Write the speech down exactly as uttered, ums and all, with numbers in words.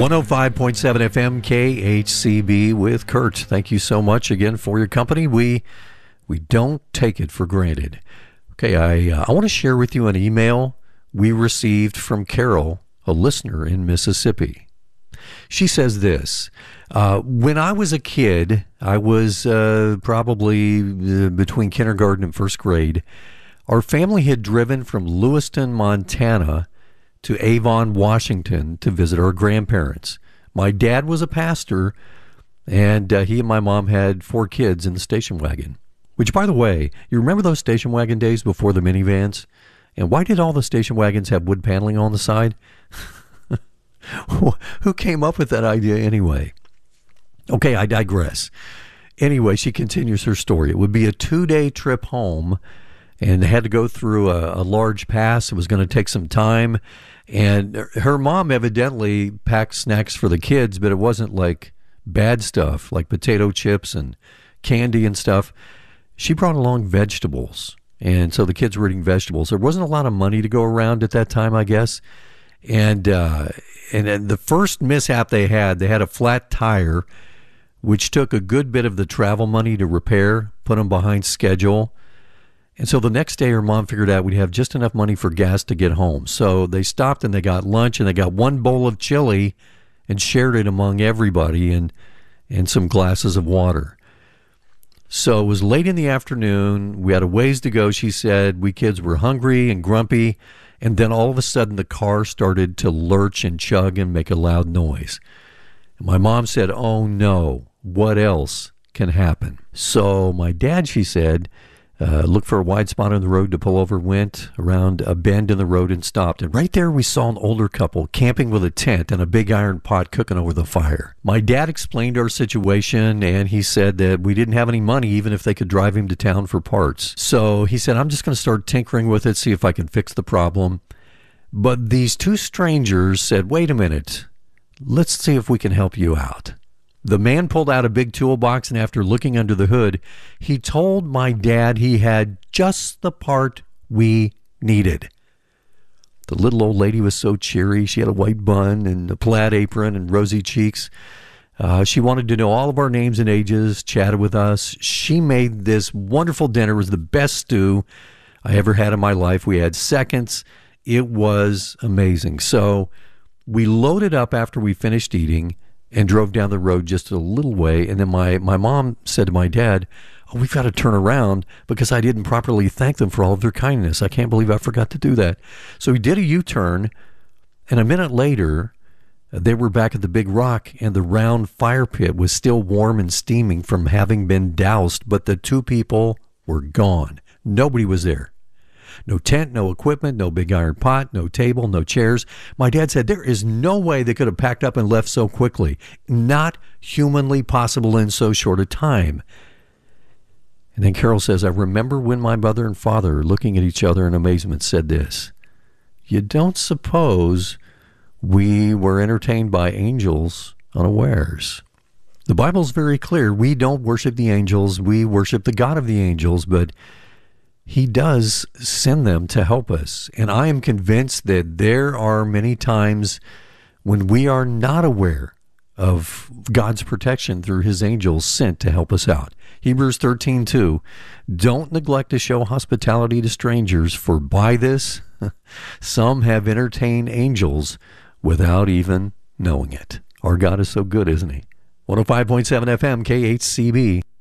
one oh five point seven F M K H C B with Kurt. Thank you so much again for your company. We we don't take it for granted. Okay, I uh, I want to share with you an email we received from Carol, a listener in Mississippi. She says this: uh, when I was a kid, I was uh, probably uh, between kindergarten and first grade. Our family had driven from Lewiston, Montana, to Avon, Washington to visit our grandparents. My dad was a pastor, and uh, he and my mom had four kids in the station wagon. Which, by the way, you remember those station wagon days before the minivans? And why did all the station wagons have wood paneling on the side? Who came up with that idea anyway? Okay, I digress. Anyway, she continues her story. It would be a two-day trip home, and they had to go through a, a large pass. It was going to take some time. And her mom evidently packed snacks for the kids, but it wasn't like bad stuff, like potato chips and candy and stuff. She brought along vegetables, and so the kids were eating vegetables. There wasn't a lot of money to go around at that time, I guess. And, uh, and and the first mishap they had, they had a flat tire, which took a good bit of the travel money to repair, put them behind schedule. And so the next day, her mom figured out we'd have just enough money for gas to get home. So they stopped and they got lunch, and they got one bowl of chili and shared it among everybody, and and some glasses of water. So it was late in the afternoon. We had a ways to go, she said. We kids were hungry and grumpy. And then all of a sudden, the car started to lurch and chug and make a loud noise. And my mom said, "Oh, no, what else can happen?" So my dad, she said, Uh, looked for a wide spot on the road to pull over, went around a bend in the road and stopped. And right there we saw an older couple camping with a tent and a big iron pot cooking over the fire. My dad explained our situation, and he said that we didn't have any money even if they could drive him to town for parts. So he said, "I'm just going to start tinkering with it, see if I can fix the problem." But these two strangers said, "Wait a minute, let's see if we can help you out." The man pulled out a big toolbox, and after looking under the hood, he told my dad he had just the part we needed. The little old lady was so cheery. She had a white bun and a plaid apron and rosy cheeks. Uh, she wanted to know all of our names and ages, chatted with us. She made this wonderful dinner. It was the best stew I ever had in my life. We had seconds. It was amazing. So we loaded up after we finished eating and drove down the road just a little way. And then my, my mom said to my dad, "Oh, we've got to turn around because I didn't properly thank them for all of their kindness. I can't believe I forgot to do that." So we did a U-turn, and a minute later, they were back at the big rock, and the round fire pit was still warm and steaming from having been doused, but the two people were gone. Nobody was there. No tent, no equipment, no big iron pot, no table, no chairs. My dad said there is no way they could have packed up and left so quickly. Not humanly possible in so short a time. And then Carol says, "I remember when my mother and father, looking at each other in amazement, said this: 'You don't suppose we were entertained by angels unawares?'" The Bible's very clear. We don't worship the angels. We worship the God of the angels, but He does send them to help us. And I am convinced that there are many times when we are not aware of God's protection through His angels sent to help us out. Hebrews thirteen two, "Don't neglect to show hospitality to strangers, for by this some have entertained angels without even knowing it." Our God is so good, isn't He? one oh five point seven F M K H C B.